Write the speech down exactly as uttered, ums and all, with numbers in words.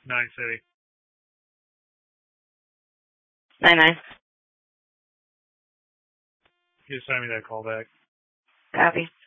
Nine City. Nine nine. You just send me that call back. Copy.